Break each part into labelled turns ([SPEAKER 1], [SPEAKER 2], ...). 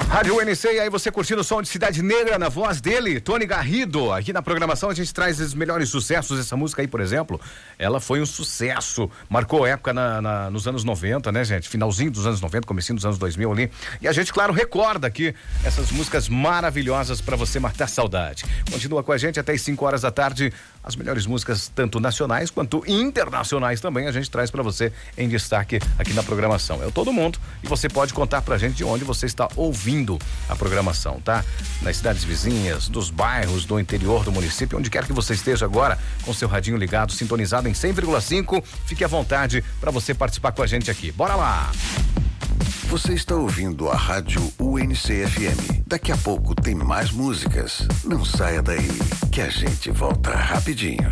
[SPEAKER 1] Rádio UNC, e aí você curtindo o som de Cidade Negra na voz dele, Tony Garrido. Aqui na programação a gente traz os melhores sucessos. Essa música aí, por exemplo, ela foi um sucesso, marcou época nos anos 90, né, gente? Finalzinho dos anos 90, comecinho dos anos 2000 ali. E a gente, claro, recorda aqui essas músicas maravilhosas pra você matar saudade. Continua com a gente até as 5 horas da tarde. As melhores músicas, tanto nacionais quanto internacionais também, a gente traz pra você em destaque aqui na programação. É todo mundo, e você pode contar pra gente de onde você está ouvindo a programação, tá? Nas cidades vizinhas, dos bairros, do interior do município, onde quer que você esteja agora, com seu radinho ligado, sintonizado em 100,5, fique à vontade pra você participar com a gente aqui. Bora lá!
[SPEAKER 2] Você está ouvindo a Rádio UNC-FM. Daqui a pouco tem mais músicas. Não saia daí, que a gente volta rapidinho.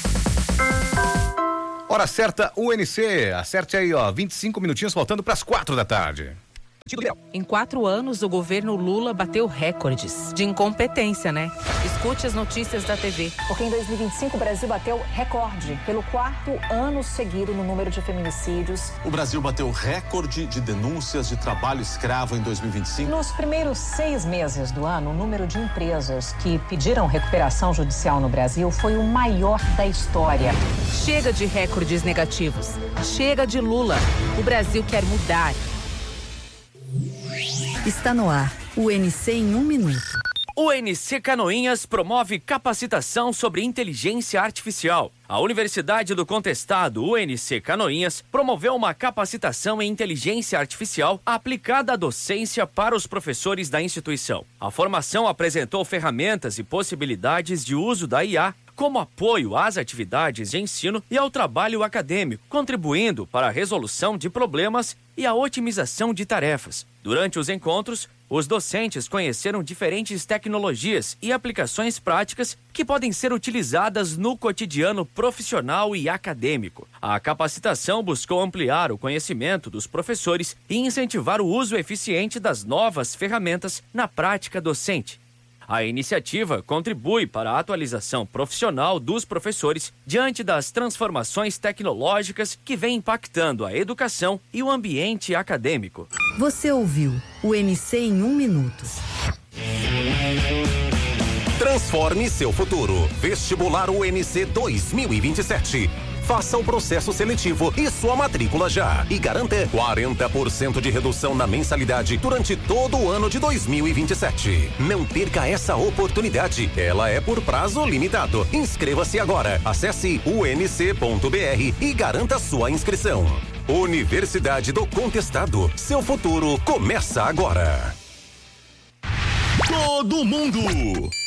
[SPEAKER 1] Hora certa, UNC. Acerte aí, 25 minutinhos faltando para as 4 da tarde.
[SPEAKER 3] Em 4 anos, o governo Lula bateu recordes de incompetência, né? Escute as notícias da TV.
[SPEAKER 4] Porque em 2025 o Brasil bateu recorde pelo 4º ano seguido no número de feminicídios.
[SPEAKER 5] O Brasil bateu recorde de denúncias de trabalho escravo em 2025.
[SPEAKER 4] Nos primeiros 6 meses do ano, o número de empresas que pediram recuperação judicial no Brasil foi o maior da história.
[SPEAKER 3] Chega de recordes negativos. Chega de Lula. O Brasil quer mudar.
[SPEAKER 6] Está no ar, UNC em 1 minuto.
[SPEAKER 7] O UNC Canoinhas promove capacitação sobre inteligência artificial. A Universidade do Contestado, UNC Canoinhas, promoveu uma capacitação em inteligência artificial aplicada à docência para os professores da instituição. A formação apresentou ferramentas e possibilidades de uso da IA como apoio às atividades de ensino e ao trabalho acadêmico, contribuindo para a resolução de problemas e a otimização de tarefas. Durante os encontros, os docentes conheceram diferentes tecnologias e aplicações práticas que podem ser utilizadas no cotidiano profissional e acadêmico. A capacitação buscou ampliar o conhecimento dos professores e incentivar o uso eficiente das novas ferramentas na prática docente. A iniciativa contribui para a atualização profissional dos professores diante das transformações tecnológicas que vêm impactando a educação e o ambiente acadêmico.
[SPEAKER 6] Você ouviu o UNC em 1 minuto.
[SPEAKER 8] Transforme seu futuro. Vestibular UNC 2027. Faça o processo seletivo e sua matrícula já. E garanta 40% de redução na mensalidade durante todo o ano de 2027. Não perca essa oportunidade. Ela é por prazo limitado. Inscreva-se agora. Acesse unc.br e garanta sua inscrição. Universidade do Contestado. Seu futuro começa agora.
[SPEAKER 9] Todo mundo